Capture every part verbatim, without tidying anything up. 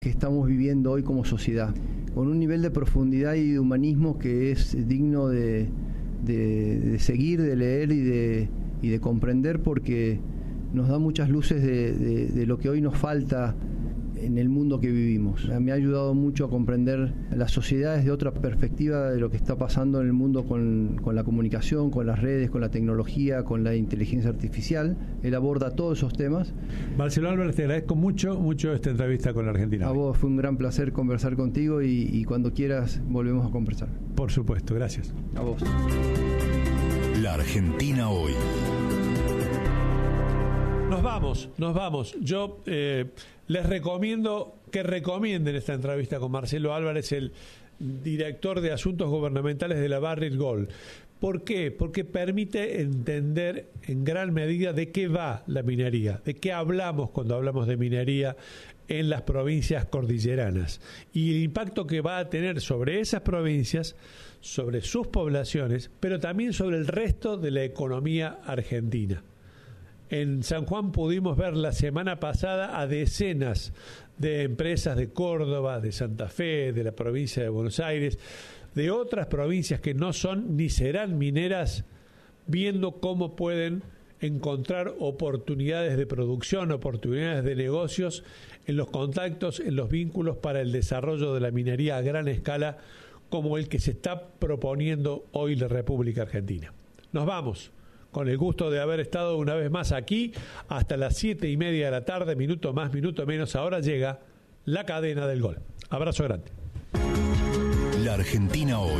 que estamos viviendo hoy como sociedad, con un nivel de profundidad y de humanismo que es digno de, de, de seguir, de leer y de, y de comprender, porque nos da muchas luces de, de, de lo que hoy nos falta en el mundo que vivimos. Me ha ayudado mucho a comprender las sociedades de otra perspectiva de lo que está pasando en el mundo con, con la comunicación, con las redes, con la tecnología, con la inteligencia artificial. Él aborda todos esos temas. Marcelo Álvarez, te agradezco mucho, mucho esta entrevista con la Argentina. A vos, fue un gran placer conversar contigo y, y cuando quieras volvemos a conversar. Por supuesto, gracias. A vos. La Argentina hoy. Nos vamos, nos vamos. Yo eh, les recomiendo que recomienden esta entrevista con Marcelo Álvarez, el director de Asuntos Gubernamentales de la Barrick Gold. ¿Por qué? Porque permite entender en gran medida de qué va la minería, de qué hablamos cuando hablamos de minería en las provincias cordilleranas y el impacto que va a tener sobre esas provincias, sobre sus poblaciones, pero también sobre el resto de la economía argentina. En San Juan pudimos ver la semana pasada a decenas de empresas de Córdoba, de Santa Fe, de la provincia de Buenos Aires, de otras provincias que no son ni serán mineras, viendo cómo pueden encontrar oportunidades de producción, oportunidades de negocios en los contactos, en los vínculos para el desarrollo de la minería a gran escala, como el que se está proponiendo hoy la República Argentina. Nos vamos. Con el gusto de haber estado una vez más aquí hasta las siete y media de la tarde, minuto más, minuto menos. Ahora llega la cadena del gol. Abrazo grande. La Argentina hoy.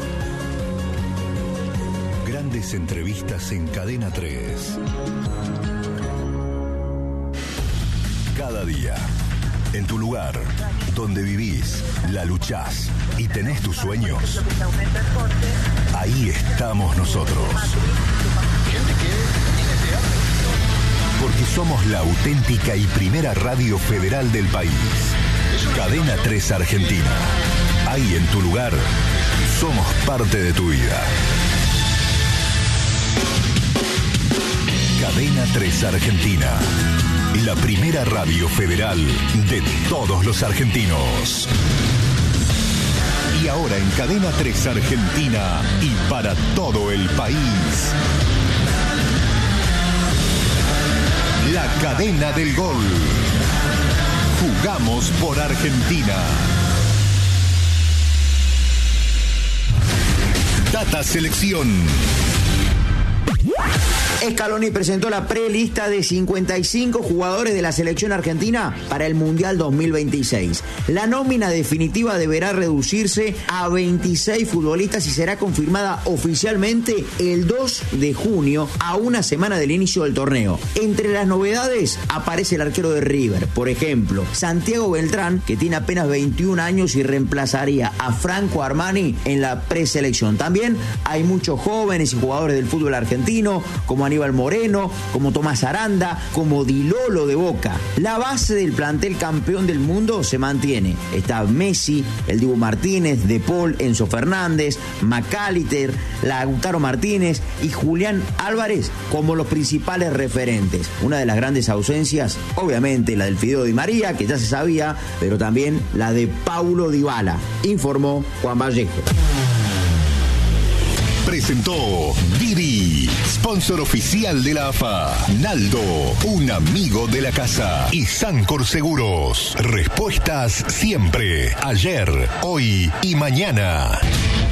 Grandes entrevistas en Cadena tres. Cada día, en tu lugar, donde vivís, la luchás y tenés tus sueños, ahí estamos nosotros. Porque somos la auténtica y primera radio federal del país. Cadena tres Argentina. Ahí en tu lugar, somos parte de tu vida. Cadena tres Argentina. La primera radio federal de todos los argentinos. Y ahora en Cadena tres Argentina y para todo el país. La cadena del gol. Jugamos por Argentina. Data Selección. Scaloni presentó la prelista de cincuenta y cinco jugadores de la selección argentina para el Mundial dos mil veintiséis. La nómina definitiva deberá reducirse a veintiséis futbolistas y será confirmada oficialmente el dos de junio, a una semana del inicio del torneo. Entre las novedades aparece el arquero de River, por ejemplo, Santiago Beltrán, que tiene apenas veintiún años y reemplazaría a Franco Armani en la preselección. También hay muchos jóvenes y jugadores del fútbol argentino, como Aníbal Moreno, como Tomás Aranda, como Di Lolo de Boca. La base del plantel campeón del mundo se mantiene. Está Messi, el Dibu Martínez, De Paul, Enzo Fernández, McAllister, Lautaro Martínez y Julián Álvarez como los principales referentes. Una de las grandes ausencias, obviamente la del Fideo Di María, que ya se sabía, pero también la de Paulo Dybala, informó Juan Vallejo. Presentó Didi, sponsor oficial de la A F A. Naldo, un amigo de la casa. Y Sancor Seguros. Respuestas siempre, ayer, hoy y mañana.